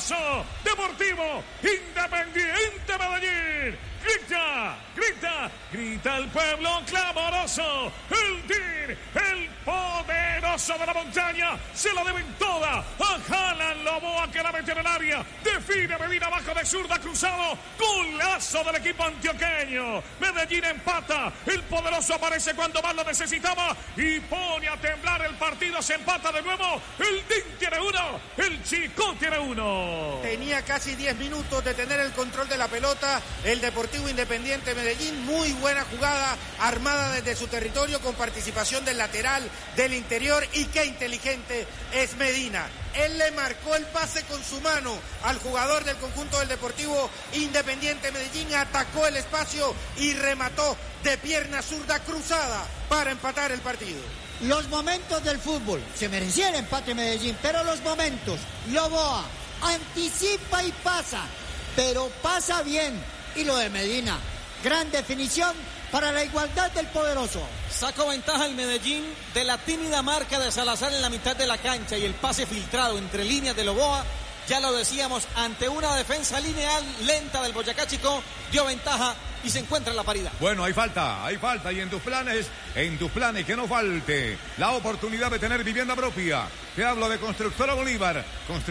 poderoso Deportivo Independiente Medellín. Grita, grita, grita el pueblo clamoroso. El DIR, el poderoso de la montaña, se la deben toda a Jalan Loboa, que la mete en el área. Define Medina abajo de zurda, cruzado. Golazo del equipo antioqueño. Medellín empata. El poderoso aparece cuando más lo necesitaba y pone a temblar el partido. Se empata de nuevo. El DIR tiene uno. El Chico tiene uno. Tenía casi 10 minutos de tener el control de la pelota. El Deportivo Independiente Medellín, muy buena jugada armada desde su territorio con participación del lateral, del interior, y qué inteligente es Medina. Él le marcó el pase con su mano al jugador del conjunto del Deportivo Independiente Medellín, atacó el espacio y remató de pierna zurda cruzada para empatar el partido. Los momentos del fútbol, se merecía el empate Medellín, pero los momentos, Loboa anticipa y pasa, pero pasa bien. Y lo de Medina, gran definición para la igualdad del poderoso. Sacó ventaja el Medellín de la tímida marca de Salazar en la mitad de la cancha y el pase filtrado entre líneas de Loboa. Ya lo decíamos, ante una defensa lineal lenta del Boyacá Chico, dio ventaja y se encuentra en la paridad. Bueno, hay falta, y en tus planes que no falte la oportunidad de tener vivienda propia. Te hablo de Constructora Bolívar,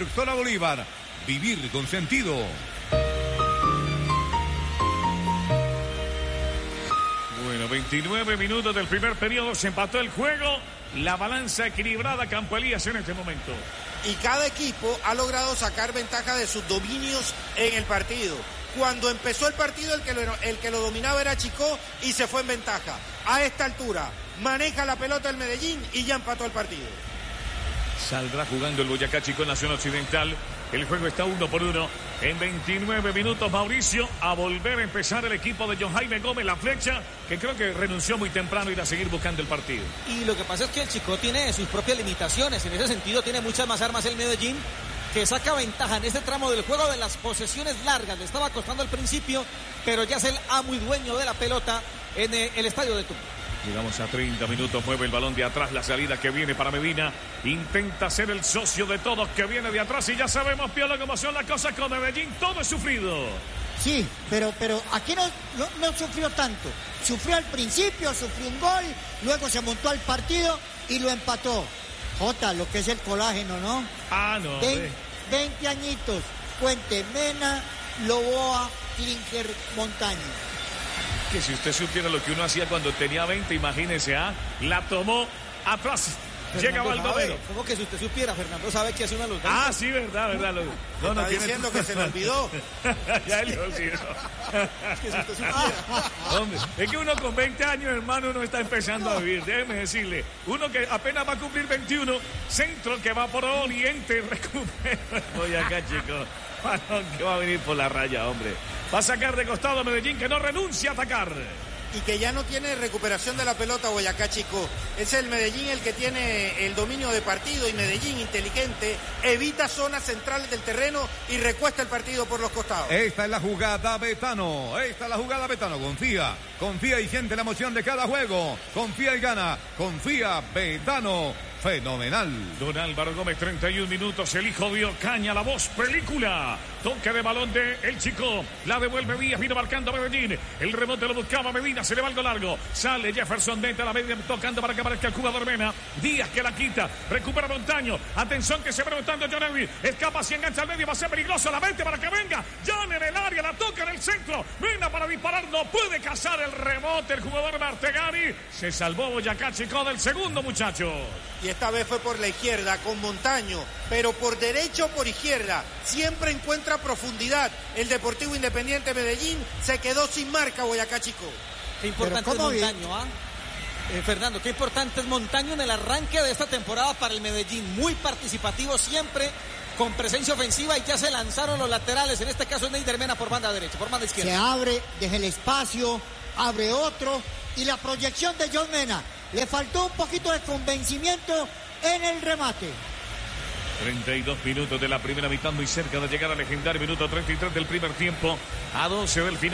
vivir con sentido. Bueno, 29 minutos del primer periodo, se empató el juego, la balanza equilibrada, Campo Elías en este momento. Y cada equipo ha logrado sacar ventaja de sus dominios en el partido. Cuando empezó el partido, el que lo dominaba era Chico y se fue en ventaja. A esta altura, maneja la pelota el Medellín y ya empató el partido. Saldrá jugando el Boyacá Chico en la zona occidental. El juego está 1-1 en 29 minutos. Mauricio, a volver a empezar el equipo de John Jaime Gómez, la flecha, que creo que renunció muy temprano, ir a seguir buscando el partido. Y lo que pasa es que el Chico tiene sus propias limitaciones. En ese sentido tiene muchas más armas el Medellín, que saca ventaja en este tramo del juego de las posesiones largas. Le estaba costando al principio, pero ya es el amo y dueño de la pelota en el estadio de Tucumán. Llegamos a 30 minutos, mueve el balón de atrás, la salida que viene para Medina, intenta ser el socio de todos que viene de atrás y ya sabemos, Piolo, cómo son las cosas con Medellín, todo es sufrido. Sí, pero aquí no sufrió tanto, sufrió al principio, sufrió un gol, luego se montó al partido y lo empató. Jota, lo que es el colágeno, ¿no? No. 20 añitos, Puente Mena, Loboa, Klinger, Montaño. Que si usted supiera lo que uno hacía cuando tenía 20, imagínese, la tomó atrás. Llega Baldomero. ¿Cómo que si usted supiera? Fernando sabe que hace una luz. Sí, verdad. No tiene diciendo que se le olvidó. Ya él lo olvidó. Es que si usted supiera. Hombre, es que uno con 20 años, hermano, no está empezando a vivir. Déjeme decirle. Uno que apenas va a cumplir 21, centro que va por Oriente, recupera. Voy acá, chicos. Balón que va a venir por la raya, hombre. Va a sacar de costado Medellín, que no renuncia a atacar. Y que ya no tiene recuperación de la pelota Boyacá Chico. Es el Medellín el que tiene el dominio de partido, y Medellín, inteligente, evita zonas centrales del terreno y recuesta el partido por los costados. Esta es la jugada Betano. Confía y siente la emoción de cada juego. Confía y gana. Confía Betano. Fenomenal. Don Álvaro Gómez, 31 minutos. El hijo dio caña, la voz, película. Toque de balón de el Chico. La devuelve Díaz, vino marcando Medellín. El rebote lo buscaba Medina, se le va algo largo. Sale Jefferson dentro de la media, tocando para que aparezca el jugador Mena. Díaz que la quita. Recupera Montaño. Atención que se va preguntando John Elvis. Escapa, si engancha al medio, va a ser peligroso. La mente para que venga. John en el área, la toca en el centro. Mena para disparar, no puede cazar el rebote. El jugador Martegani. Se salvó Boyacá Chico del segundo, muchacho. Y esta vez fue por la izquierda con Montaño, pero por derecha o por izquierda siempre encuentra profundidad. El Deportivo Independiente Medellín se quedó sin marca Boyacá Chico. Qué importante es Montaño, Fernando, qué importante es Montaño en el arranque de esta temporada para el Medellín. Muy participativo siempre, con presencia ofensiva, y ya se lanzaron los laterales. En este caso es Neider Mena por banda derecha, por banda izquierda. Se abre, deja el espacio, abre otro, y la proyección de John Mena. Le faltó un poquito de convencimiento en el remate. 32 minutos de la primera mitad, muy cerca de llegar al legendario minuto 33 del primer tiempo, a 12 del final.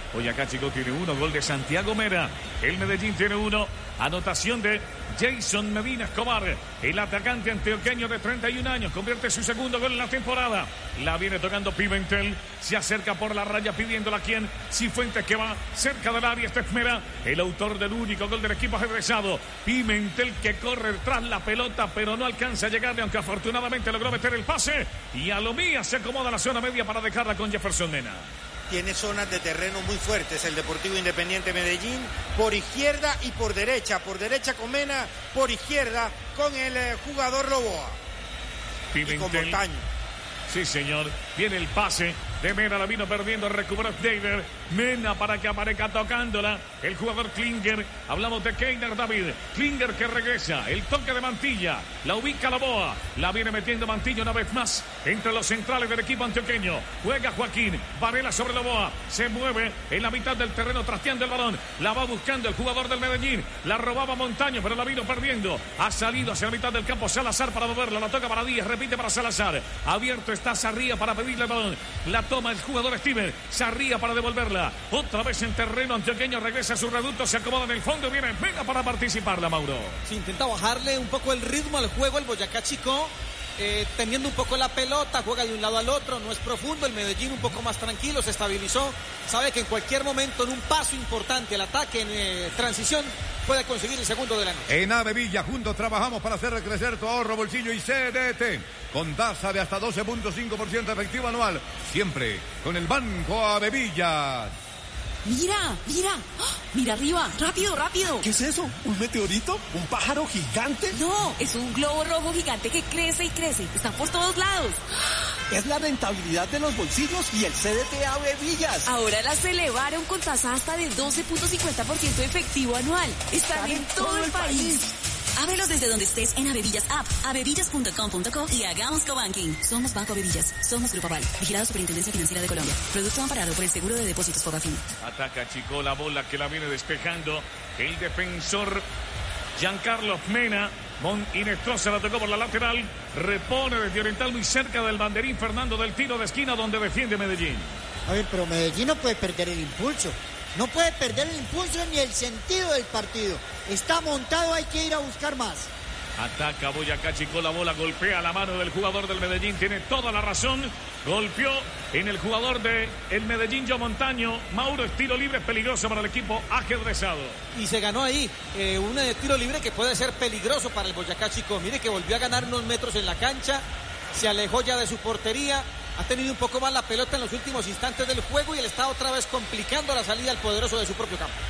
Boyacá Chico tiene 1, gol de Santiago Mera. El Medellín tiene 1, anotación de Jason Medina Escobar. El atacante antioqueño de 31 años convierte su segundo gol en la temporada. La viene tocando Pimentel, se acerca por la raya pidiéndola a quien. Cifuentes, que va cerca del área. Este es Mera, el autor del único gol del equipo ajedrezado. Pimentel, que corre tras la pelota pero no alcanza a llegarle, aunque afortunadamente logró meter el pase. Y a lo mía se acomoda la zona media para dejarla con Jefferson Mena. Tiene zonas de terreno muy fuertes el Deportivo Independiente Medellín, por izquierda y por derecha con Mena, por izquierda con el jugador Loboa. Pimentel. Y con Montaño. Sí, señor, viene el pase de Mena, la vino perdiendo, recuperó Deider. Mena para que aparezca tocándola el jugador Klinger. Hablamos de Keiner David. Klinger, que regresa, el toque de Mantilla, la ubica Loboa, la viene metiendo Mantilla una vez más entre los centrales del equipo antioqueño. Juega Joaquín, Varela sobre Loboa, se mueve en la mitad del terreno trasteando el balón, la va buscando el jugador del Medellín, la robaba Montaño pero la vino perdiendo. Ha salido hacia la mitad del campo Salazar para moverla, la toca para Díaz, repite para Salazar, abierto está Sarría para pedirle el balón, la toma el jugador Steven, Sarría para devolverla. Otra vez en terreno antioqueño, regresa a su reducto, se acomoda en el fondo, viene Mena para participarla, Mauro. Se intenta bajarle un poco el ritmo al juego el Boyacá Chico, teniendo un poco la pelota, juega de un lado al otro, no es profundo. El Medellín un poco más tranquilo, se estabilizó, sabe que en cualquier momento, en un paso importante al ataque, en transición, puede conseguir el segundo de la noche. En Ave Villa, juntos trabajamos para hacer crecer tu ahorro, bolsillo y CDT. Con tasa de hasta 12.5% efectivo anual. Siempre con el Banco Ave Villas. Mira, mira, mira arriba, rápido, rápido. ¿Qué es eso? ¿Un meteorito? ¿Un pájaro gigante? No, es un globo rojo gigante que crece y crece. Están por todos lados. Es la rentabilidad de los bolsillos y el CDT Ave Villas. Ahora las elevaron con tasa hasta de 12.50% efectivo anual. Están en todo el país. Ábrelos desde donde estés en Avevillas App, avevillas.com.co y hagamos cobanking. Somos Banco Avevillas, somos Grupo Aval, vigilado Superintendencia Financiera de Colombia. Producto amparado por el Seguro de Depósitos Fogafín. Ataca Chico, la bola que la viene despejando el defensor Giancarlo Mena. Inestrosa la tocó por la lateral, repone desde Oriental muy cerca del banderín Fernando del tiro de esquina donde defiende Medellín. A ver, pero Medellín no puede perder el impulso. No puede perder el impulso ni el sentido del partido. Está montado, hay que ir a buscar más. Ataca Boyacá Chico, la bola golpea la mano del jugador del Medellín, tiene toda la razón. Golpeó en el jugador del Medellín, Joe Montaño. Mauro, es tiro libre peligroso para el equipo ajedrezado. Y se ganó ahí un tiro libre que puede ser peligroso para el Boyacá Chico. Mire que volvió a ganar unos metros en la cancha, se alejó ya de su portería. Ha tenido un poco más la pelota en los últimos instantes del juego y él está otra vez complicando la salida al poderoso de su propio campo.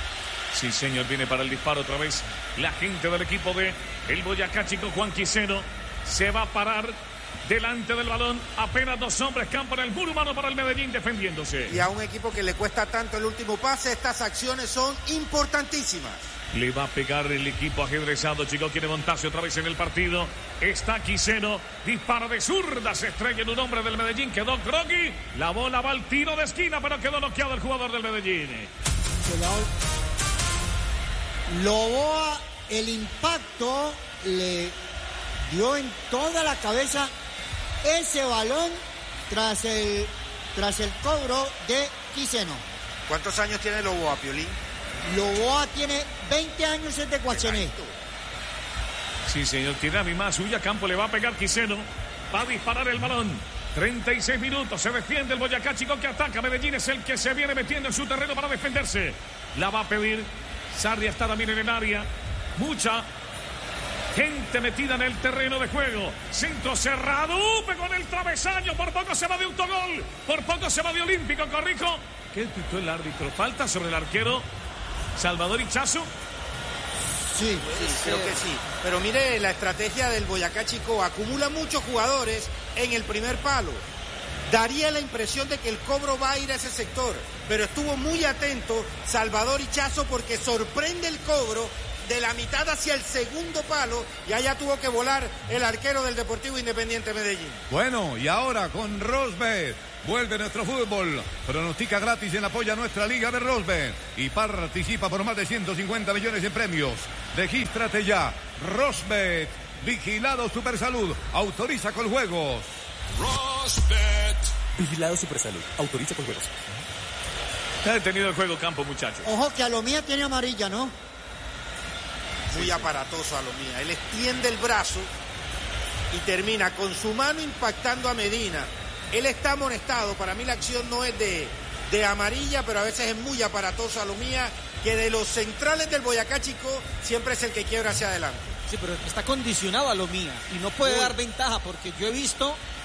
Sí, señor, viene para el disparo otra vez la gente del equipo de el Boyacá Chico. Juan Quiseno se va a parar delante del balón. Apenas dos hombres, campo en el muro humano para el Medellín defendiéndose. Y a un equipo que le cuesta tanto el último pase, estas acciones son importantísimas. Le va a pegar el equipo ajedrezado. Chico quiere montarse otra vez en el partido. Está Quiseno. Dispara de zurda. Se estrella en un hombre del Medellín. Quedó Croqui. La bola va al tiro de esquina, pero quedó noqueado el jugador del Medellín. Loboa, el impacto le dio en toda la cabeza ese balón tras el cobro de Quiseno. ¿Cuántos años tiene Loboa, Piolín? Loboa tiene 20 años, es de Guachené. Sí, señor, tiene a mi más suya. Campo le va a pegar Quiseno. Va a disparar el balón. 36 minutos. Se defiende el Boyacá Chico que ataca. Medellín es el que se viene metiendo en su terreno para defenderse. La va a pedir. Sarria está también en el área. Mucha gente metida en el terreno de juego. Centro cerrado. Pegó en el travesaño. Por poco se va de autogol. Por poco se va de Olímpico. Corrijo. ¿Qué pitó el árbitro? Falta sobre el arquero Salvador Hichazo. Sí, creo que sí. Pero mire la estrategia del Boyacá Chico. Acumula muchos jugadores en el primer palo. Daría la impresión de que el cobro va a ir a ese sector. Pero estuvo muy atento Salvador Hichazo porque sorprende el cobro de la mitad hacia el segundo palo. Y allá tuvo que volar el arquero del Deportivo Independiente Medellín. Bueno, y ahora con Rosbet. Vuelve nuestro fútbol. Pronostica gratis en apoyo a nuestra liga de Rosbet. Y participa por más de 150 millones en premios. Regístrate ya. Rosbet. Vigilado Supersalud. Autoriza con juegos. Rosbet. Vigilado Supersalud. Autoriza con juegos. Está detenido el juego campo, muchachos. Ojo que Alomía tiene amarilla, ¿no? Muy aparatoso Alomía. Él extiende el brazo y termina con su mano impactando a Medina. Él está amonestado. Para mí la acción no es de amarilla, pero a veces es muy aparatoso Alomía, que de los centrales del Boyacá Chico siempre es el que quiebra hacia adelante. Sí, pero está condicionado a Alomía y no puede dar ventaja, porque yo he visto